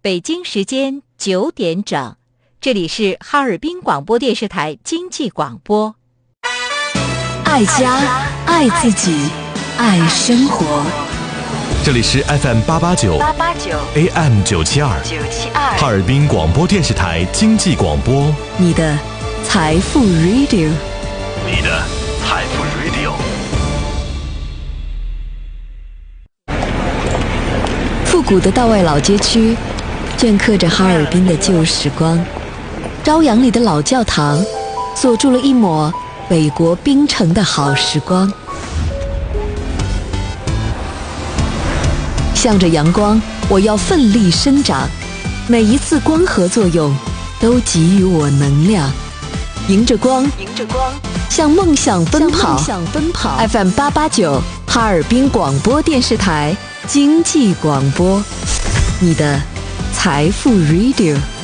北京时间9点整，这里是哈尔滨广播电视台经济广播。 爱家，爱自己，爱生活。 这里是 FM 889 AM 972哈尔滨广播电视台经济广播， 你的财富 Radio， 你的财富 Radio。 复古的道外老街区镌刻着哈尔滨的旧时光，朝阳里的老教堂锁住了一抹北国冰城的好时光。向着阳光，我要奋力生长，每一次光合作用都给予我能量。迎着光，向梦想奔跑。FM 889哈尔滨广播电视台经济广播，你的财富 Radio。